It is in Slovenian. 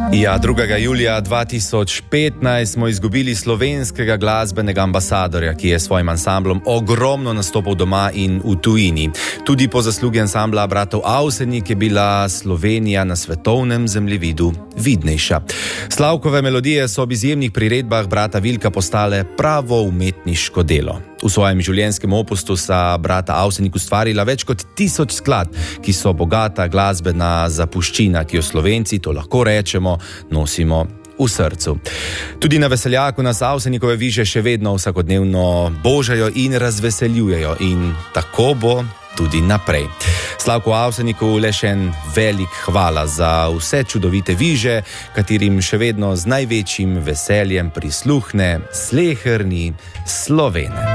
Ja, 2. julija 2015 smo izgubili slovenskega glasbenega ambasadorja, ki je s svojim ansamblom ogromno nastopal doma in v tujini. Tudi po zaslugi ansambla bratov Avsenik je bila Slovenija na svetovnem zemljevidu vidnejša. Slavkove melodije so ob izjemnih priredbah brata Vilka postale pravo umetniško delo. V svojem življenjskem opustu sta brata Avsenik ustvarila več kot 1000 skladb, ki so bogata glasbena zapuščina, ki jo Slovenci, to lahko rečemo, nosimo v srcu. Tudi na veseljaku nas Avsenikove viže še vedno vsakodnevno božajo in razveseljujejo in tako bo tudi naprej. Slavku Avseniku le še en velik hvala za vse čudovite viže, katerim še vedno z največjim veseljem prisluhne sleherni Slovenec.